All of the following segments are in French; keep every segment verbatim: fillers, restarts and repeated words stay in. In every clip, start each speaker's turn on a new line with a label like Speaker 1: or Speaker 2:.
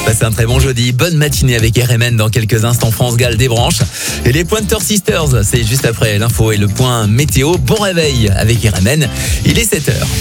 Speaker 1: Passez un très bon jeudi, bonne matinée avec R M N dans quelques instants. France Gall débranche. Et les Pointer Sisters, c'est juste après l'info et le point météo. Bon réveil avec R M N, il est sept heures.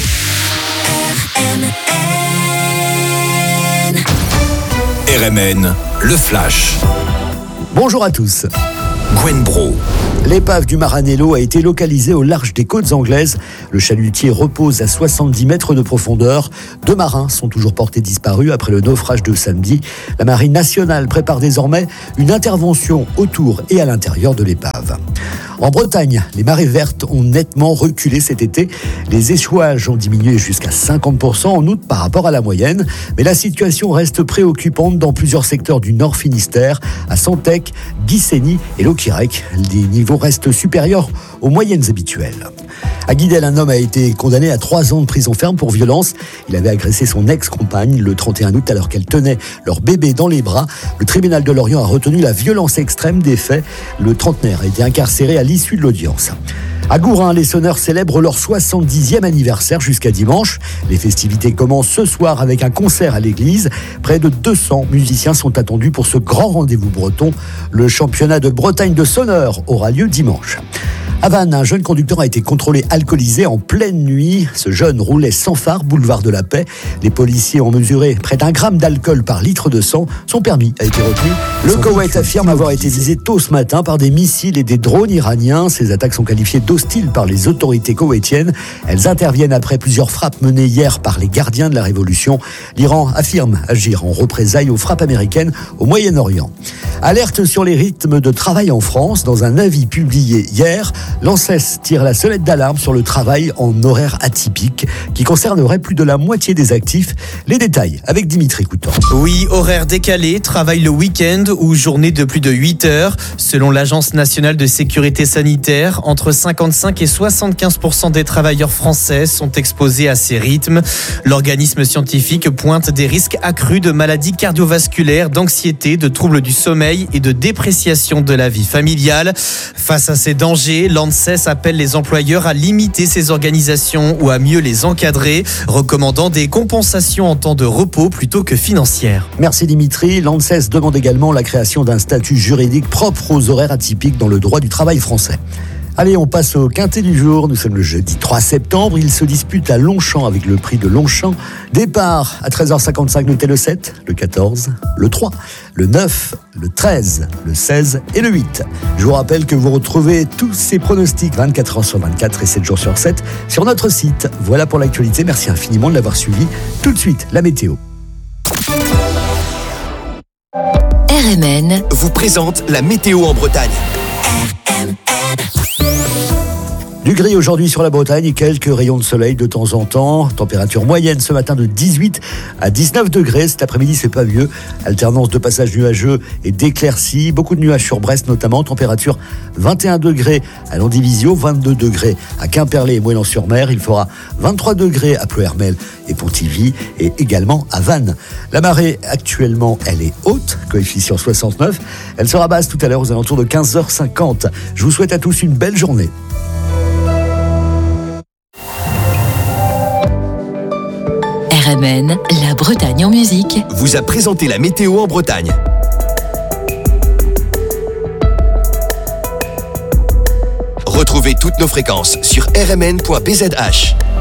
Speaker 2: R M N, le flash.
Speaker 3: Bonjour à tous.
Speaker 2: Gwen Bro.
Speaker 3: L'épave du Maranello a été localisée au large des côtes anglaises. Le chalutier repose à soixante-dix mètres de profondeur. Deux marins sont toujours portés disparus après le naufrage de samedi. La Marine nationale prépare désormais une intervention autour et à l'intérieur de l'épave. En Bretagne, les marées vertes ont nettement reculé cet été. Les échouages ont diminué jusqu'à cinquante pour cent en août par rapport à la moyenne. Mais la situation reste préoccupante dans plusieurs secteurs du Nord Finistère, à Santec, Guissény et Locquirec. Les niveaux restent supérieurs aux moyennes habituelles. À Guidel, un homme a été condamné à trois ans de prison ferme pour violence. Il avait agressé son ex-compagne le trente et un août alors qu'elle tenait leur bébé dans les bras. Le tribunal de Lorient a retenu la violence extrême des faits. Le trentenaire a été incarcéré à l'issue de l'audience. À Gourin, les sonneurs célèbrent leur soixante-dixième anniversaire jusqu'à dimanche. Les festivités commencent ce soir avec un concert à l'église. Près de deux cents musiciens sont attendus pour ce grand rendez-vous breton. Le championnat de Bretagne de sonneurs aura lieu dimanche. À Vannes, un jeune conducteur a été contrôlé alcoolisé en pleine nuit. Ce jeune roulait sans phare, boulevard de la Paix. Les policiers ont mesuré près d'un gramme d'alcool par litre de sang. Son permis a été retenu. Le Koweït affirme avoir été visé tôt ce matin par des missiles et des drones iraniens. Ces attaques sont qualifiées d'hostiles par les autorités koweïtiennes. Elles interviennent après plusieurs frappes menées hier par les gardiens de la révolution. L'Iran affirme agir en représailles aux frappes américaines au Moyen-Orient. Alerte sur les rythmes de travail en France. Dans un avis publié hier, l'ANSES tire la sonnette d'alarme sur le travail en horaire atypique qui concernerait plus de la moitié des actifs. Les détails avec Dimitri Coutan.
Speaker 4: Oui, horaire décalé, travail le week-end ou journée de plus de huit heures. Selon l'Agence nationale de sécurité sanitaire, entre cinquante-cinq et soixante-quinze pour cent des travailleurs français sont exposés à ces rythmes. L'organisme scientifique pointe des risques accrus de maladies cardiovasculaires, d'anxiété, de troubles du sommeil et de dépréciation de la vie familiale. Face à ces dangers, l'ANSES appelle les employeurs à limiter ces organisations ou à mieux les encadrer, recommandant des compensations en temps de repos plutôt que financières.
Speaker 3: Merci Dimitri. L'ANSES demande également la création d'un statut juridique propre aux horaires atypiques dans le droit du travail français. Allez, on passe au quintet du jour. Nous sommes le jeudi trois septembre. Il se dispute à Longchamp avec le prix de Longchamp. Départ à treize heures cinquante-cinq, notez le sept, le quatorze, le trois, le neuf, le treize, le seize et le huit. Je vous rappelle que vous retrouvez tous ces pronostics vingt-quatre heures sur vingt-quatre et sept jours sur sept sur notre site. Voilà pour l'actualité. Merci infiniment de l'avoir suivi. Tout de suite, la météo.
Speaker 5: R M N
Speaker 2: vous présente la météo en Bretagne.
Speaker 3: Du gris aujourd'hui sur la Bretagne et quelques rayons de soleil de temps en temps. Température moyenne ce matin de dix-huit à dix-neuf degrés. Cet après-midi, c'est pas mieux. Alternance de passages nuageux et d'éclaircies. Beaucoup de nuages sur Brest notamment. Température vingt et un degrés à Landivisiau, vingt-deux degrés à Quimperlé et Moëlan-sur-Mer. Il fera vingt-trois degrés à Ploërmel et Pontivy et également à Vannes. La marée actuellement, elle est haute, coefficient soixante-neuf. Elle sera basse tout à l'heure aux alentours de quinze heures cinquante. Je vous souhaite à tous une belle journée.
Speaker 5: R M N, la Bretagne en musique,
Speaker 2: vous a présenté la météo en Bretagne. Retrouvez toutes nos fréquences sur r m n point b z h.